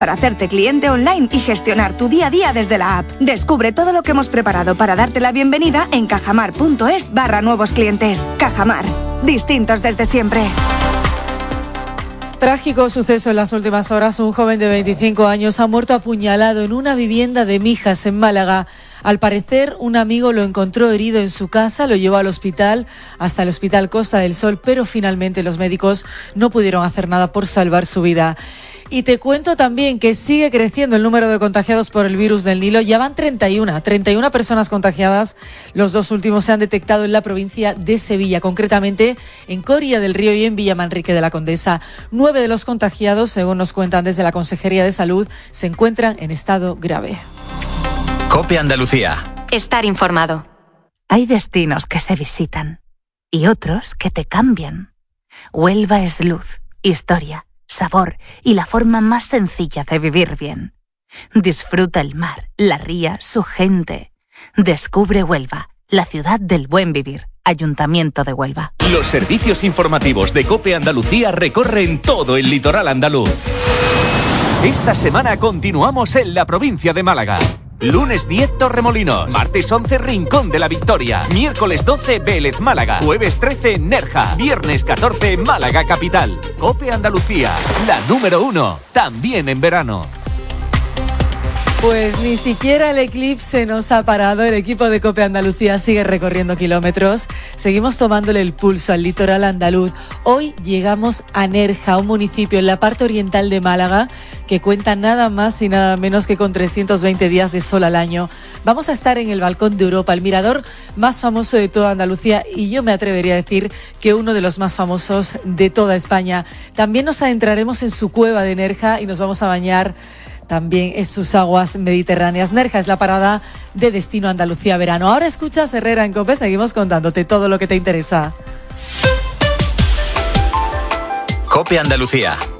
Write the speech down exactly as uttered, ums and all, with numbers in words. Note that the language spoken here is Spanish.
para hacerte cliente online y gestionar tu día a día desde la app. Descubre todo lo que hemos preparado para darte la bienvenida en cajamar.es barra nuevos clientes. Cajamar, distintos desde siempre. Trágico suceso en las últimas horas. Un joven de veinticinco años ha muerto apuñalado en una vivienda de Mijas, en Málaga. Al parecer, un amigo lo encontró herido en su casa, lo llevó al hospital, hasta el Hospital Costa del Sol, pero finalmente los médicos no pudieron hacer nada por salvar su vida. Y te cuento también que sigue creciendo el número de contagiados por el virus del Nilo. Ya van treinta y una, treinta y una personas contagiadas. Los dos últimos se han detectado en la provincia de Sevilla, concretamente en Coria del Río y en Villamanrique de la Condesa. Nueve de los contagiados, según nos cuentan desde la Consejería de Salud, se encuentran en estado grave. COPE Andalucía. Estar informado. Hay destinos que se visitan y otros que te cambian. Huelva es luz, historia, sabor y la forma más sencilla de vivir bien. Disfruta el mar, la ría, su gente. Descubre Huelva, la ciudad del buen vivir. Ayuntamiento de Huelva. Los servicios informativos de COPE Andalucía recorren todo el litoral andaluz. Esta semana continuamos en la provincia de Málaga. Lunes diez, Torremolinos. Martes once, Rincón de la Victoria. Miércoles doce, Vélez, Málaga. Jueves trece, Nerja. Viernes catorce, Málaga Capital. COPE Andalucía, la número uno, también en verano. Pues ni siquiera el eclipse nos ha parado. El equipo de COPE Andalucía sigue recorriendo kilómetros. Seguimos tomándole el pulso al litoral andaluz. Hoy llegamos a Nerja, un municipio en la parte oriental de Málaga que cuenta nada más y nada menos que con trescientos veinte días de sol al año. Vamos a estar en el Balcón de Europa, el mirador más famoso de toda Andalucía y yo me atrevería a decir que uno de los más famosos de toda España. También nos adentraremos en su cueva de Nerja y nos vamos a bañar también en sus aguas mediterráneas. Nerja es la parada de Destino Andalucía Verano. Ahora escuchas Herrera en COPE, seguimos contándote todo lo que te interesa. COPE Andalucía.